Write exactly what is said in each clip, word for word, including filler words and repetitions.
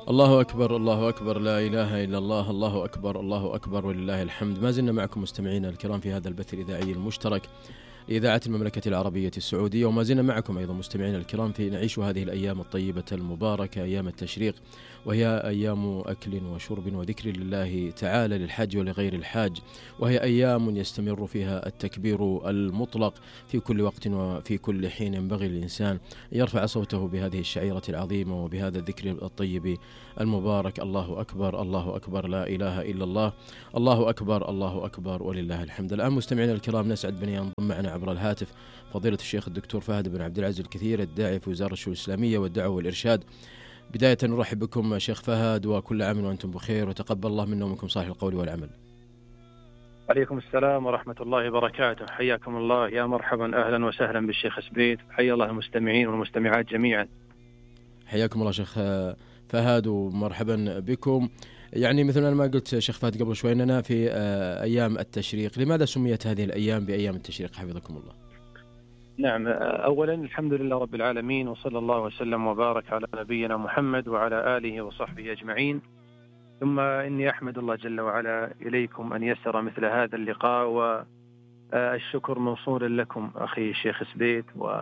الله أكبر، الله أكبر، لا إله إلا الله، الله أكبر، الله أكبر ولله الحمد. ما زلنا معكم مستمعينا الكرام في هذا البث الإذاعي المشترك لإذاعة المملكة العربية السعودية، وما زلنا معكم أيضا مستمعينا الكرام في نعيش هذه الأيام الطيبة المباركة، أيام التشريق، وهي أيام أكل وشرب وذكر لله تعالى للحاج ولغير الحاج، وهي أيام يستمر فيها التكبير المطلق في كل وقت وفي كل حين. ينبغي للإنسان أن يرفع صوته بهذه الشعيرة العظيمة وبهذا الذكر الطيب المبارك: الله أكبر، الله أكبر، لا إله إلا الله، الله أكبر، الله أكبر ولله الحمد. الآن مستمعينا الكرام نسعد بأن ينضم معنا عبر الهاتف فضيلة الشيخ الدكتور فهد بن عبد العزيز الكثير، الداعي في وزارة الشؤون الإسلامية والدعوة والإرشاد. بداية نرحب بكم شيخ فهد، وكل عام وأنتم بخير، وتقبل الله منا ومنكم صالح القول والعمل. عليكم السلام ورحمة الله وبركاته، حياكم الله، يا مرحبا، أهلا وسهلا بالشيخ سبيت، حيا الله المستمعين والمستمعات جميعا. حياكم الله شيخ فهد ومرحبا بكم. يعني مثل ما قلت شيخ فهد قبل شوي أننا في أيام التشريق، لماذا سميت هذه الأيام بأيام التشريق حفظكم الله؟ نعم، أولا الحمد لله رب العالمين، وصلى الله وسلم وبارك على نبينا محمد وعلى آله وصحبه أجمعين، ثم إني أحمد الله جل وعلا إليكم أن يسر مثل هذا اللقاء، والشكر موصول لكم أخي الشيخ سبيت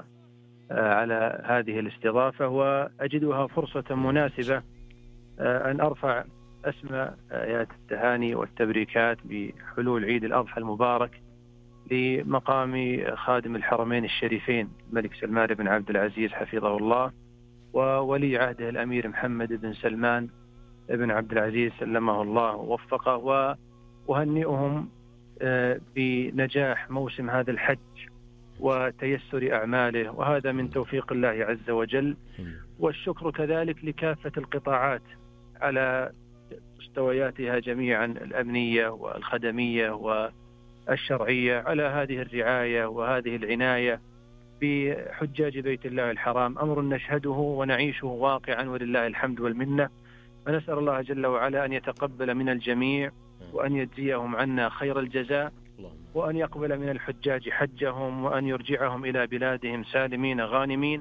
وعلى هذه الاستضافة، وأجدها فرصة مناسبة أن أرفع أسمى آيات التهاني والتبريكات بحلول عيد الأضحى المبارك لمقام خادم الحرمين الشريفين الملك سلمان بن عبد العزيز حفظه الله، وولي عهده الأمير محمد بن سلمان بن عبد العزيز سلمه الله ووفقه، وأهنئهم بنجاح موسم هذا الحج وتيسر أعماله، وهذا من توفيق الله عز وجل. والشكر كذلك لكافة القطاعات على مستوياتها جميعا، الأمنية والخدمية والشرعية، على هذه الرعاية وهذه العناية بحجاج بيت الله الحرام، أمر نشهده ونعيشه واقعا ولله الحمد والمنة. ونسأل الله جل وعلا أن يتقبل من الجميع، وأن يجزيهم عنا خير الجزاء، وأن يقبل من الحجاج حجهم، وأن يرجعهم إلى بلادهم سالمين غانمين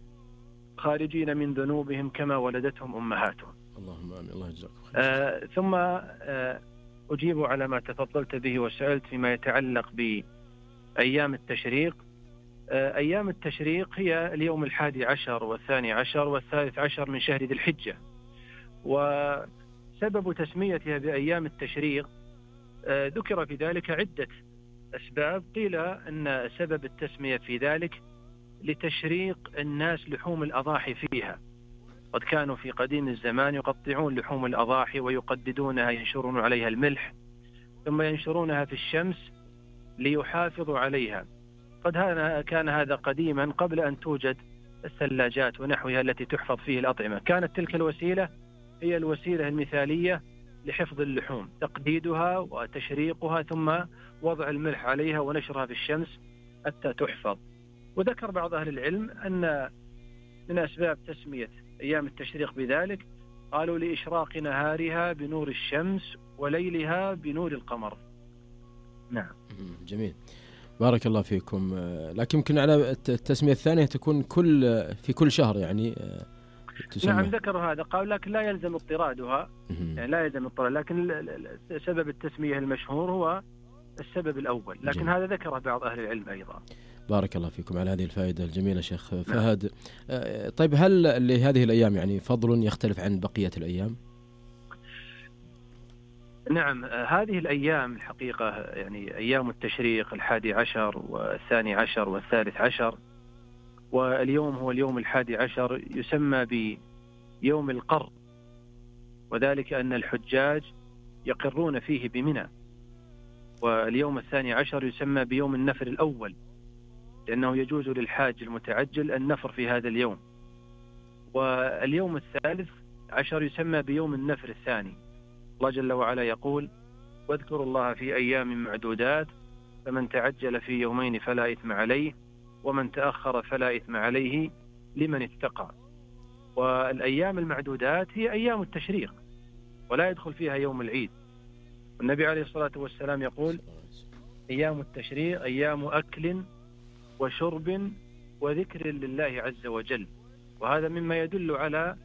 خارجين من ذنوبهم كما ولدتهم أمهاتهم. اللهم آمين، الله يجزاكم خير. آه ثم آه أجيب على ما تفضلت به وسألت فيما يتعلق بأيام التشريق. آه أيام التشريق هي اليوم الحادي عشر والثاني عشر والثالث عشر من شهر ذي الحجة، وسبب تسميتها بأيام التشريق آه ذكر في ذلك عدة أسباب. قيل أن سبب التسمية في ذلك لتشريق الناس لحوم الأضاحي فيها، قد كانوا في قديم الزمان يقطعون لحوم الأضاحي ويقددونها، ينشرون عليها الملح ثم ينشرونها في الشمس ليحافظوا عليها. قد كان هذا قديما قبل أن توجد الثلاجات ونحوها التي تحفظ فيه الأطعمة، كانت تلك الوسيلة هي الوسيلة المثالية لحفظ اللحوم، تقديدها وتشريقها ثم وضع الملح عليها ونشرها في الشمس حتى تحفظ. وذكر بعض أهل العلم أن من أسباب تسمية أيام التشريق بذلك قالوا لإشراق نهارها بنور الشمس وليلها بنور القمر. نعم، جميل، بارك الله فيكم. لكن يمكن على التسمية الثانية تكون كل في كل شهر يعني تسمى. نعم، ذكروا هذا، قالوا لكن لا يلزم اضطرادها، يعني لا يلزم اضطراد، لكن سبب التسمية المشهور هو السبب الأول، لكن جميل. هذا ذكره بعض أهل العلم أيضا. بارك الله فيكم على هذه الفائدة الجميلة شيخ فهد. نعم. طيب هل لهذه الأيام يعني فضل يختلف عن بقية الأيام؟ نعم، هذه الأيام الحقيقة يعني أيام التشريق الحادي عشر والثاني عشر والثالث عشر، واليوم هو اليوم الحادي عشر، يسمى بيوم القر، وذلك أن الحجاج يقرون فيه بمنى. واليوم الثاني عشر يسمى بيوم النفر الأول، لأنه يجوز للحاج المتعجل النفر في هذا اليوم. واليوم الثالث عشر يسمى بيوم النفر الثاني. الله جل وعلا يقول: واذكروا الله في أيام معدودات، فمن تعجل في يومين فلا إثم عليه، ومن تأخر فلا إثم عليه لمن اتقى. والأيام المعدودات هي أيام التشريق، ولا يدخل فيها يوم العيد. والنبي عليه الصلاة والسلام يقول: أيام التشريق أيام أكل وشرب وذكر لله عز وجل. وهذا مما يدل على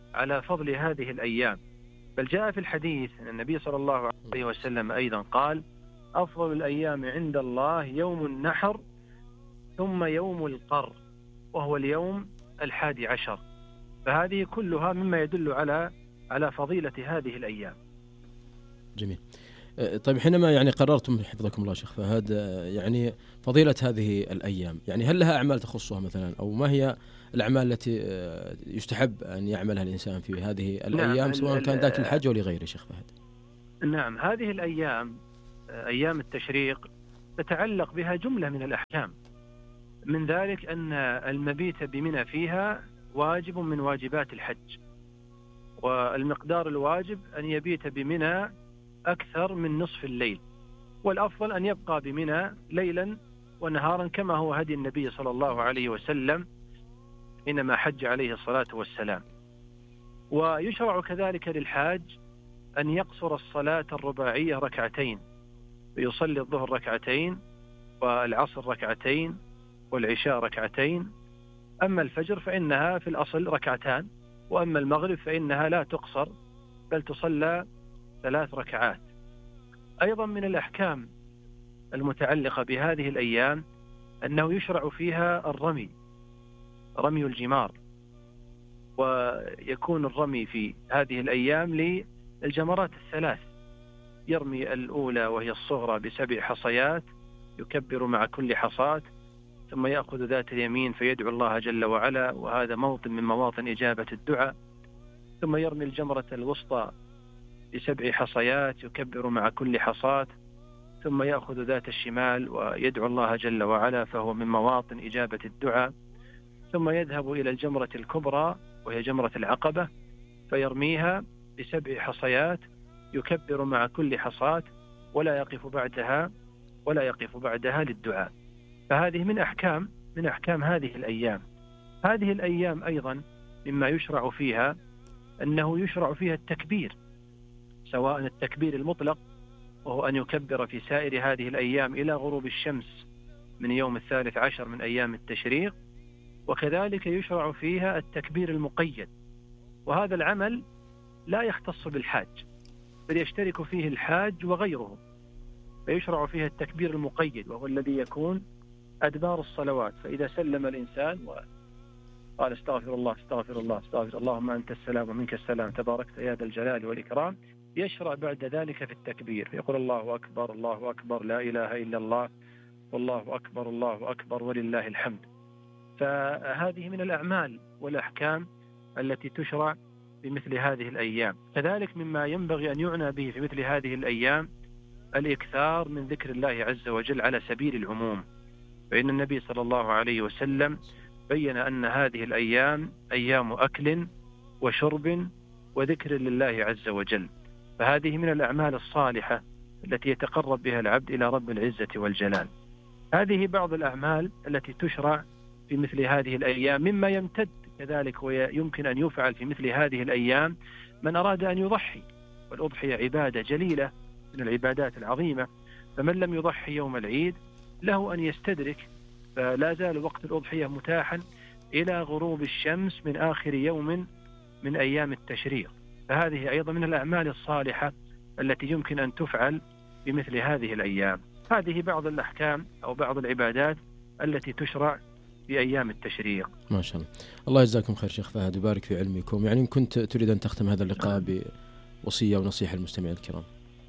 على فضل هذه الأيام. بل جاء في الحديث أن النبي صلى الله عليه وسلم أيضا قال: أفضل الأيام عند الله يوم النحر ثم يوم القر، وهو اليوم الحادي عشر. فهذه كلها مما يدل على على فضيلة هذه الأيام. جميل. طيب حينما يعني قررتم حفظكم الله شيخ فهد يعني فضيلة هذه الأيام، يعني هل لها أعمال تخصها مثلا، أو ما هي الأعمال التي يستحب أن يعملها الإنسان في هذه الأيام؟ نعم، سواء كان ذاك الحج أو لغيره شيخ فهد. نعم، هذه الأيام أيام التشريق تتعلق بها جملة من الأحكام، من ذلك أن المبيت بمنى فيها واجب من واجبات الحج، والمقدار الواجب أن يبيت بمنى أكثر من نصف الليل، والأفضل أن يبقى بمنى ليلا ونهارا كما هو هدي النبي صلى الله عليه وسلم حينما حج عليه الصلاة والسلام. ويشرع كذلك للحاج أن يقصر الصلاة الرباعية ركعتين، فيصلي الظهر ركعتين والعصر ركعتين والعشاء ركعتين. أما الفجر فإنها في الأصل ركعتان، وأما المغرب فإنها لا تقصر بل تصلى ثلاث ركعات. أيضا من الأحكام المتعلقة بهذه الأيام أنه يشرع فيها الرمي، رمي الجمار، ويكون الرمي في هذه الأيام للجمرات الثلاث. يرمي الأولى وهي الصغرى بسبع حصيات، يكبر مع كل حصاة، ثم يأخذ ذات اليمين فيدعو الله جل وعلا، وهذا موطن من مواطن إجابة الدعاء. ثم يرمي الجمرة الوسطى بسبع حصيات، يكبر مع كل حصاة، ثم يأخذ ذات الشمال ويدعو الله جل وعلا، فهو من مواطن إجابة الدعاء. ثم يذهب إلى الجمرة الكبرى وهي جمرة العقبة، فيرميها بسبع حصيات، يكبر مع كل حصاة، ولا يقف بعدها ولا يقف بعدها للدعاء. فهذه من أحكام من أحكام هذه الأيام. هذه الأيام أيضا مما يشرع فيها أنه يشرع فيها التكبير، سواء التكبير المطلق وهو أن يكبر في سائر هذه الأيام إلى غروب الشمس من يوم الثالث عشر من أيام التشريق، وكذلك يشرع فيها التكبير المقيد، وهذا العمل لا يختص بالحاج بل يشترك فيه الحاج وغيره. فيشرع فيها التكبير المقيد، وهو الذي يكون أدبار الصلوات، فإذا سلم الإنسان وقال استغفر الله استغفر الله استغفر اللهم أنت السلام ومنك السلام تباركت يا ذا الجلال والإكرام، يشرع بعد ذلك في التكبير، فيقول الله أكبر الله أكبر لا إله إلا الله والله أكبر الله أكبر ولله الحمد. فهذه من الأعمال والأحكام التي تشرع في مثل هذه الأيام. كذلك مما ينبغي أن يعنى به في مثل هذه الأيام الإكثار من ذكر الله عز وجل على سبيل العموم، فإن النبي صلى الله عليه وسلم بين أن هذه الأيام أيام أكل وشرب وذكر لله عز وجل. فهذه من الأعمال الصالحة التي يتقرب بها العبد إلى رب العزة والجلال. هذه بعض الأعمال التي تشرع في مثل هذه الأيام. مما يمتد كذلك ويمكن أن يفعل في مثل هذه الأيام من أراد أن يضحي، والأضحية عبادة جليلة من العبادات العظيمة، فمن لم يضحي يوم العيد له أن يستدرك، فلا زال وقت الأضحية متاحا إلى غروب الشمس من آخر يوم من أيام التشريق. فهذه أيضا من الأعمال الصالحة التي يمكن أن تفعل بمثل هذه الأيام. هذه بعض الأحكام أو بعض العبادات التي تشرع في أيام التشريق. ما شاء الله. الله يجزاكم خير شيخ فهد ويبارك في علمكم. يعني كنت تريد أن تختم هذا اللقاء بوصية ونصيحة للمستمعين الكرام.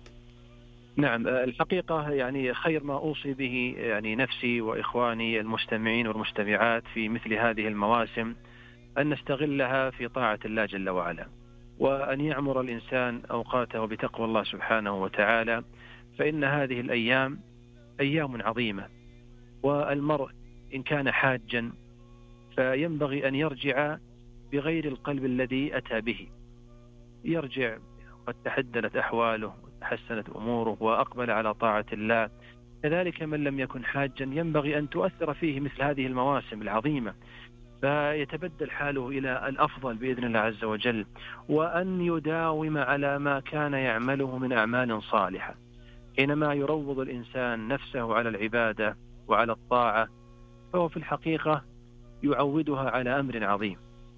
نعم، الحقيقة يعني خير ما أوصي به يعني نفسي وإخواني المستمعين والمستمعات في مثل هذه المواسم أن نستغلها في طاعة الله جل وعلا، وأن يعمر الإنسان أوقاته بتقوى الله سبحانه وتعالى، فإن هذه الأيام أيام عظيمة، والمرء إن كان حاجا فينبغي أن يرجع بغير القلب الذي أتى به، يرجع قد تحدلت أحواله وتحسنت أموره وأقبل على طاعة الله. كذلك من لم يكن حاجا ينبغي أن تؤثر فيه مثل هذه المواسم العظيمة، فيتبدل حاله إلى الأفضل بإذن الله عز وجل، وأن يداوم على ما كان يعمله من أعمال صالحة. حينما يروض الإنسان نفسه على العبادة وعلى الطاعة فهو في الحقيقة يعودها على أمر عظيم،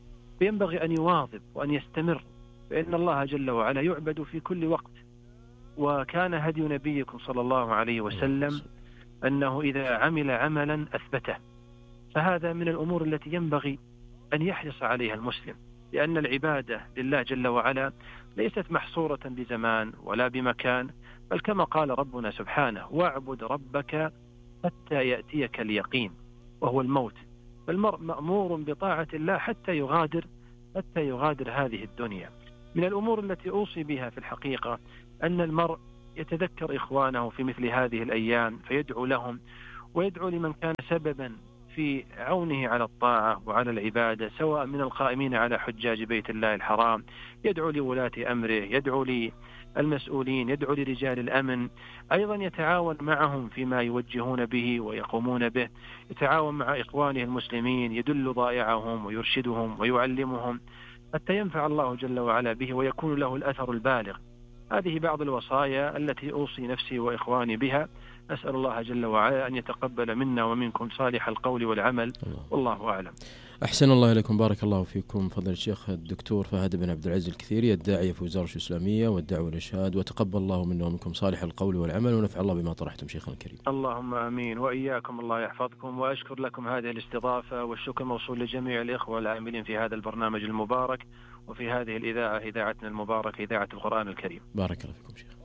فينبغي أن يواظب وأن يستمر، فإن الله جل وعلا يعبد في كل وقت. وكان هدي نبيكم صلى الله عليه وسلم أنه إذا عمل عملا أثبته، فهذا من الأمور التي ينبغي أن يحرص عليها المسلم، لأن العبادة لله جل وعلا ليست محصورة بزمان ولا بمكان، بل كما قال ربنا سبحانه: واعبد ربك حتى يأتيك اليقين وهو الموت. فالمرء مأمور بطاعة الله حتى يغادر حتى يغادر هذه الدنيا. من الأمور التي أوصي بها في الحقيقة أن المرء يتذكر إخوانه في مثل هذه الأيام فيدعو لهم، ويدعو لمن كان سببا في عونه على الطاعة وعلى العبادة، سواء من القائمين على حجاج بيت الله الحرام، يدعو لولاة أمره، يدعو للمسؤولين، يدعو لرجال الأمن، أيضا يتعاون معهم فيما يوجهون به ويقومون به، يتعاون مع إخوانه المسلمين، يدل ضائعهم ويرشدهم ويعلمهم حتى ينفع الله جل وعلا به ويكون له الأثر البالغ. هذه بعض الوصايا التي أوصي نفسي وإخواني بها. أسأل الله جل وعلا أن يتقبل منا ومنكم صالح القول والعمل، والله أعلم. أحسن الله إليكم، بارك الله فيكم فضل الشيخ الدكتور فهد بن عبد العزيز الكثيري، الداعية في وزارة الإسلامية والدعوة والإرشاد، وتقبل الله منا ومنكم صالح القول والعمل، ونفع الله بما طرحتم شيخنا الكريم. اللهم آمين وإياكم، الله يحفظكم. وأشكر لكم هذه الاستضافة، والشكر موصول لجميع الإخوة العاملين في هذا البرنامج المبارك وفي هذه الإذاعة، إذاعتنا المباركة، إذاعة القرآن الكريم. بارك الله فيكم شيخ.